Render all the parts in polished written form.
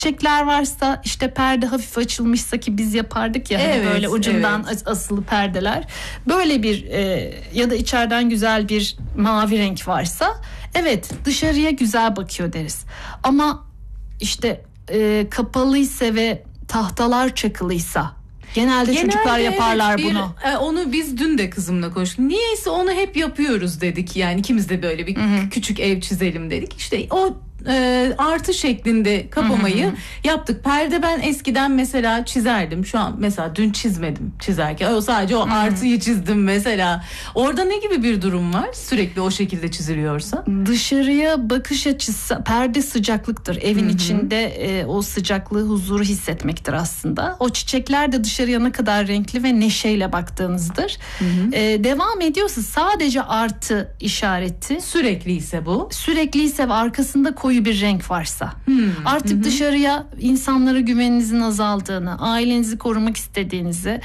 çiçekler varsa, işte perde hafif açılmışsa, ki biz yapardık ya hani böyle ucundan asılı perdeler, böyle bir ya da içeriden güzel bir mavi renk varsa, evet dışarıya güzel bakıyor deriz. Ama işte kapalıysa ve tahtalar çakılıysa, genelde çocuklar yaparlar bunu. Onu biz dün de kızımla konuştuk. Niyeyse onu hep yapıyoruz dedik. Yani ikimiz de böyle bir küçük ev çizelim dedik. İşte o artı şeklinde kapamayı yaptık. Perde ben eskiden mesela çizerdim. Şu an mesela dün çizmedim çizerken. O sadece o artıyı çizdim mesela. Orada ne gibi bir durum var? Sürekli o şekilde çiziliyorsa. Dışarıya bakış açısı, perde sıcaklıktır. Evin içinde o sıcaklığı, huzuru hissetmektir aslında. O çiçekler de dışarıya ne kadar renkli ve neşeyle baktığınızdır. Devam ediyorsa sadece artı işareti. Sürekliyse bu. Sürekliyse ve arkasında koyu bir renk varsa. Artık dışarıya insanlara güveninizin azaldığını, ailenizi korumak istediğinizi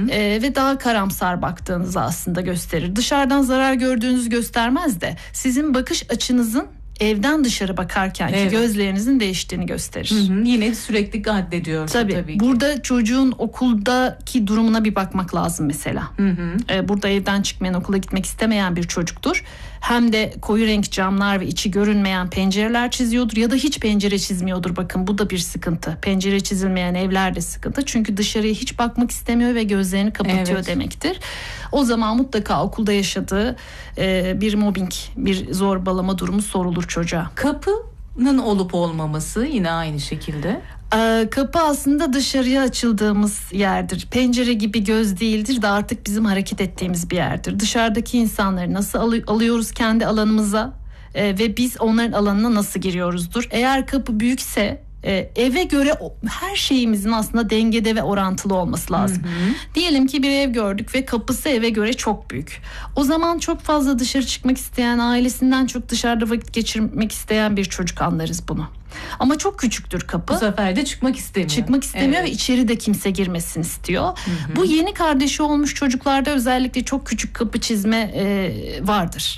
ve daha karamsar baktığınızı aslında gösterir. Dışarıdan zarar gördüğünüzü göstermez de sizin bakış açınızın evden dışarı bakarken gözlerinizin değiştiğini gösterir. Yine sürekli addediyor. Tabii ki. Burada çocuğun okuldaki durumuna bir bakmak lazım mesela. Burada evden çıkmayan, okula gitmek istemeyen bir çocuktur. Hem de koyu renk camlar ve içi görünmeyen pencereler çiziyordur ya da hiç pencere çizmiyordur. Bakın bu da bir sıkıntı. Pencere çizilmeyen evler de sıkıntı. Çünkü dışarıya hiç bakmak istemiyor ve gözlerini kapatıyor demektir. O zaman mutlaka okulda yaşadığı bir mobbing, bir zorbalama durumu sorulur çocuğa. Kapının olup olmaması yine aynı şekilde. Kapı aslında dışarıya açıldığımız yerdir. Pencere gibi göz değildir de artık bizim hareket ettiğimiz bir yerdir. Dışarıdaki insanları nasıl alıyoruz kendi alanımıza ve biz onların alanına nasıl giriyoruzdur. Eğer kapı büyükse eve göre her şeyimizin aslında dengede ve orantılı olması lazım. Diyelim ki bir ev gördük ve kapısı eve göre çok büyük. O zaman çok fazla dışarı çıkmak isteyen, ailesinden çok dışarıda vakit geçirmek isteyen bir çocuk anlarız bunu. Ama çok küçüktür kapı. Bu sefer de çıkmak istemiyor. Çıkmak istemiyor ve içeri de kimse girmesin istiyor. Bu yeni kardeşi olmuş çocuklarda özellikle çok küçük kapı çizme vardır.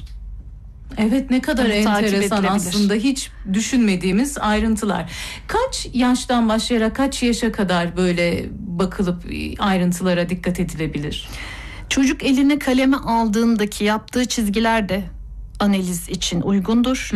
Evet, ne kadar enteresan aslında, hiç düşünmediğimiz ayrıntılar. Kaç yaştan başlayarak kaç yaşa kadar böyle bakılıp ayrıntılara dikkat edilebilir? Çocuk eline kalemi aldığındaki yaptığı çizgiler de analiz için uygundur.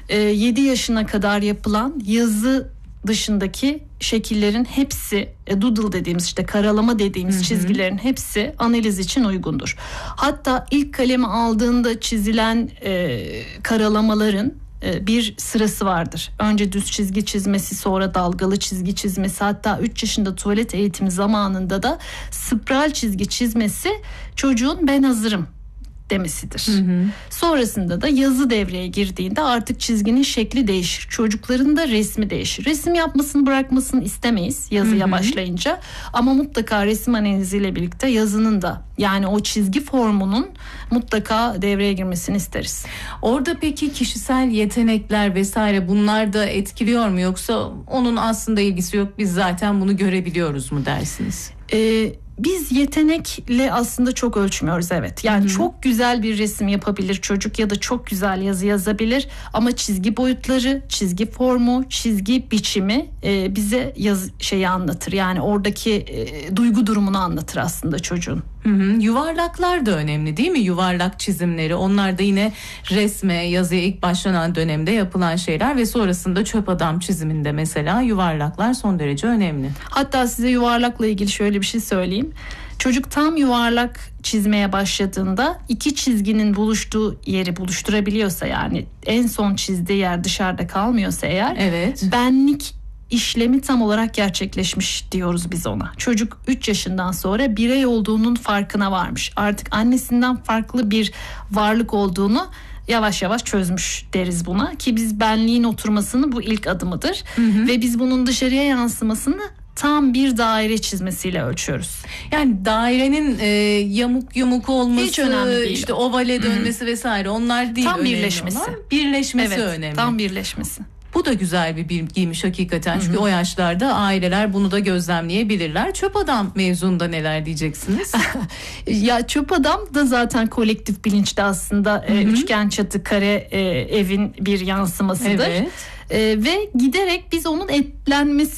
7 yaşına kadar yapılan yazı dışındaki şekillerin hepsi, doodle dediğimiz, işte karalama dediğimiz çizgilerin hepsi analiz için uygundur. Hatta ilk kalemi aldığında çizilen karalamaların bir sırası vardır. Önce düz çizgi çizmesi, sonra dalgalı çizgi çizmesi, hatta 3 yaşında tuvalet eğitimi zamanında da spiral çizgi çizmesi çocuğun ben hazırım demesidir. Sonrasında da yazı devreye girdiğinde artık çizginin şekli değişir. Çocukların da resmi değişir. Resim yapmasını bırakmasını istemeyiz yazıya başlayınca, ama mutlaka resim analiziyle birlikte yazının da, yani o çizgi formunun mutlaka devreye girmesini isteriz. Orada peki kişisel yetenekler vesaire, bunlar da etkiliyor mu, yoksa onun aslında ilgisi yok, biz zaten bunu görebiliyoruz mu dersiniz? Biz yetenekle aslında çok ölçmüyoruz, evet. Yani çok güzel bir resim yapabilir çocuk ya da çok güzel yazı yazabilir, ama çizgi boyutları, çizgi formu, çizgi biçimi bize şeyi anlatır. Yani oradaki duygu durumunu anlatır aslında çocuğun. Yuvarlaklar da önemli değil mi? Yuvarlak çizimleri, onlar da yine resme, yazıya ilk başlanan dönemde yapılan şeyler ve sonrasında çöp adam çiziminde mesela yuvarlaklar son derece önemli. Hatta size yuvarlakla ilgili şöyle bir şey söyleyeyim. Çocuk tam yuvarlak çizmeye başladığında iki çizginin buluştuğu yeri buluşturabiliyorsa, yani en son çizdiği yer dışarıda kalmıyorsa eğer, benlik işlemi tam olarak gerçekleşmiş diyoruz biz ona. Çocuk 3 yaşından sonra birey olduğunun farkına varmış. Artık annesinden farklı bir varlık olduğunu yavaş yavaş çözmüş deriz buna, ki biz benliğin oturmasını, bu ilk adımıdır. Ve biz bunun dışarıya yansımasını tam bir daire çizmesiyle ölçüyoruz. Yani dairenin yamuk yumuk olması, hiç önemli değil, işte ovale dönmesi vesaire, onlar değil. Tam birleşmesi. Birleşmesi önemli. Tam birleşmesi. Bu da güzel bir bilgiymiş hakikaten. Çünkü o yaşlarda aileler bunu da gözlemleyebilirler. Çöp adam mevzunda neler diyeceksiniz? Ya çöp adam da zaten kolektif bilinçte aslında üçgen çatı kare evin bir yansımasıdır. Ve giderek biz onun etlenmesi